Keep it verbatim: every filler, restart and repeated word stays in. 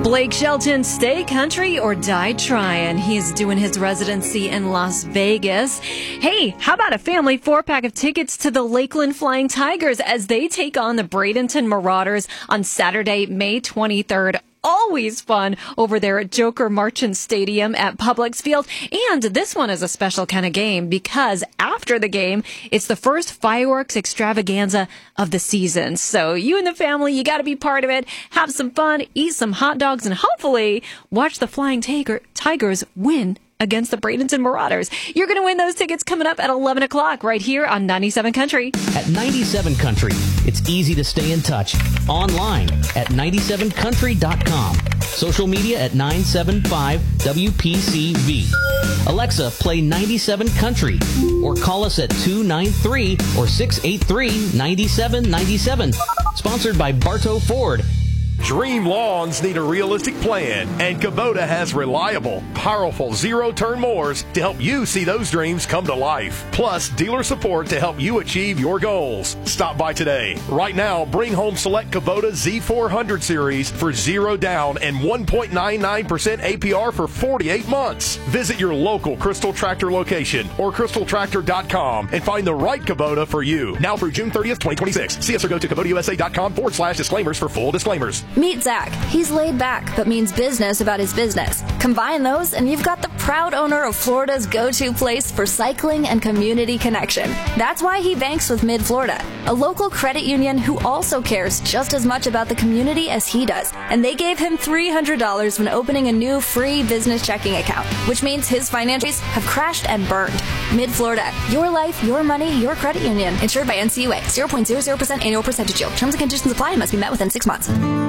Blake Shelton, stay country or die trying. He's doing his residency in Las Vegas. Hey, how about a family four-pack of tickets to the Lakeland Flying Tigers as they take on the Bradenton Marauders on Saturday, May twenty-third. Always fun over there at Joker Marchant Stadium at Publix Field. And this one is a special kind of game because after the game, it's the first fireworks extravaganza of the season. So you and the family, you got to be part of it. Have some fun, eat some hot dogs, and hopefully watch the Flying Tiger- Tigers win against the Bradenton Marauders. You're going to win those tickets coming up at eleven o'clock right here on ninety-seven Country. At ninety-seven Country, it's easy to stay in touch. Online at ninety-seven country dot com. Social media at nine seven five W P C V. Alexa, play ninety-seven Country. Or call us at two nine three or six eight three nine seven nine seven. Sponsored by Bartow Ford. Dream lawns need a realistic plan, and Kubota has reliable, powerful zero-turn mowers to help you see those dreams come to life. Plus, dealer support to help you achieve your goals. Stop by today. Right now, bring home select Kubota Z four hundred series for zero down and one point nine nine percent A P R for forty-eight months. Visit your local Crystal Tractor location or crystal tractor dot com and find the right Kubota for you. Now through June thirtieth, twenty twenty-six. See us or go to Kubota U S A dot com forward slash disclaimers for full disclaimers. Meet Zach. He's laid back, but means business about his business. Combine those, and you've got the proud owner of Florida's go-to place for cycling and community connection. That's why he banks with Mid-Florida, a local credit union who also cares just as much about the community as he does. And they gave him three hundred dollars when opening a new free business checking account, which means his financials have crashed and burned. Mid-Florida, your life, your money, your credit union. Insured by N C U A. zero point zero zero percent annual percentage yield. Terms and conditions apply and must be met within six months.